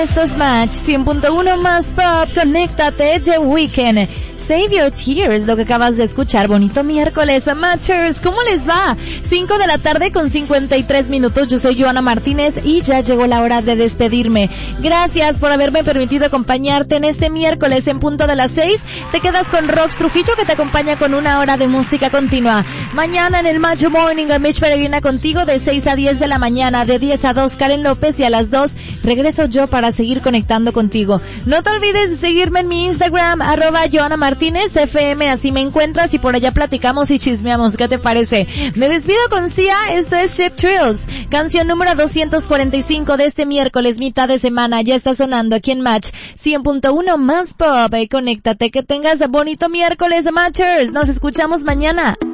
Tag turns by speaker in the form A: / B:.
A: Esto es Match 100.1 más pop. Conéctate, The Weeknd. Save Your Tears, lo que acabas de escuchar. Bonito miércoles, Matchers. ¿Cómo les va? 5 de la tarde con 53 minutos. Yo soy Joana Martínez y ya llegó la hora de despedirme. Gracias por haberme permitido acompañarte en este miércoles en punto de las 6. Te quedas con Rox Trujillo, que te acompaña con una hora de música continua. Mañana en el Macho Morning, Mitch Peregrina contigo de 6 a 10 de la mañana, de 10 a 2 Karen López, y a las 2 regreso yo para seguir conectando contigo. No te olvides de seguirme en mi Instagram, @JoanaMartinezFM, así me encuentras y por allá platicamos y chismeamos. ¿Qué te parece? Me despido con Sia, esto es Ship Thrills, canción número 245 de este miércoles, mitad de semana. Ya está sonando aquí en Match 100.1 más pop. Conéctate, que tengas bonito miércoles, Matchers. Nos escuchamos mañana.